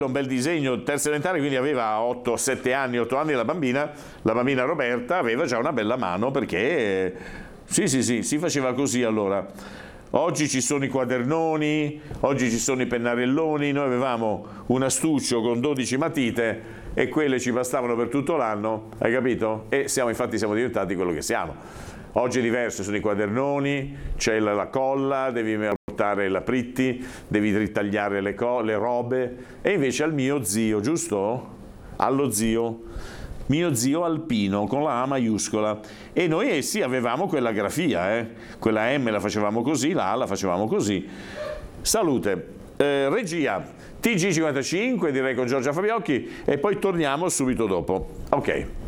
un bel disegno, terza elementare, quindi aveva 7 anni, 8 anni la bambina Roberta aveva già una bella mano, perché sì, si faceva così allora. Oggi ci sono i quadernoni, oggi ci sono i pennarelloni, noi avevamo un astuccio con 12 matite e quelle ci bastavano per tutto l'anno, hai capito? E infatti siamo diventati quello che siamo. Oggi è diverso, sono i quadernoni, c'è la colla, devi portare la Pritti, devi ritagliare le robe, e invece al mio zio, giusto? Mio zio Alpino con la A maiuscola, e noi sì avevamo quella grafia, quella M la facevamo così, la A la facevamo così. Salute, regia, TG55 direi con Giorgia Fabiocchi, e poi torniamo subito dopo. Ok.